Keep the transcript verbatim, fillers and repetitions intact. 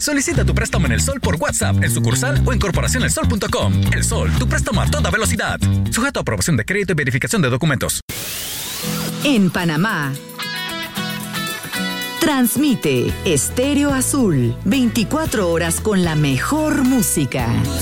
Solicita tu préstamo en El Sol por WhatsApp, en sucursal o en corporación el sol punto com. El Sol, tu préstamo a toda velocidad. Sujeto a aprobación de crédito y verificación de documentos. En Panamá, transmite Estéreo Azul, veinticuatro horas con la mejor música.